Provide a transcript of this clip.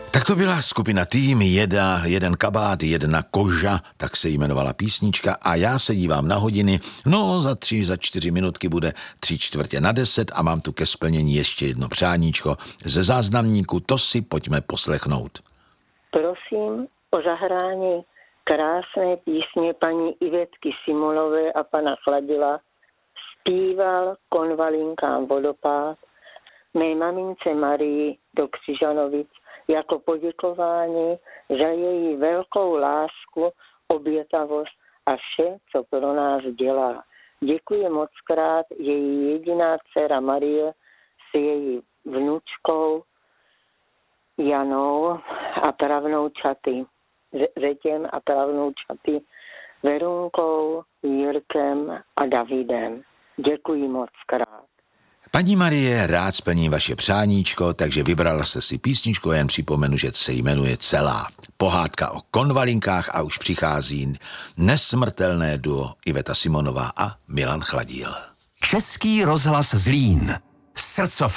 Tak to byla skupina Tým, jeden kabát, jedna koža, tak se jmenovala písnička a já se dívám na hodiny, no za 4 minutky bude 9:45 a mám tu ke splnění ještě jedno přáníčko ze záznamníku, to si pojďme poslechnout. Prosím o zahrání krásné písně paní Ivetky Simolové a pana Chladila. Zpíval Konvalinkám vodopád mé mamince Marii do Křižanovic jako poděkování za její velkou lásku, obětavost a vše, co pro nás dělá. Děkuji mockrát její jediná dcera Marie s její vnučkou Janou a pravnoučaty Řetěm a pravnoučaty Verunkou, Jirkem a Davidem. Děkuji mockrát. Paní Marie, rád splním vaše přáníčko, takže vybrala jste si písničku, jen připomenu, že se jmenuje Celá. Pohádka o konvalinkách a už přichází nesmrtelné duo Iveta Simonová a Milan Chladíl. Český rozhlas Zlín. Srdcovka.